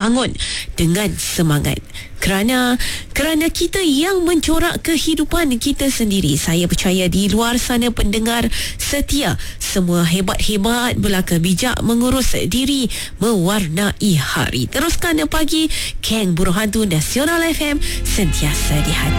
bangun dengan semangat. Kerana kita yang mencorak kehidupan kita sendiri. Saya percaya di luar sana pendengar setia, semua hebat-hebat, belaka bijak mengurus diri, mewarnai hari. Teruskan pagi Keng Buruh Hantu Nasional FM, sentiasa di hati.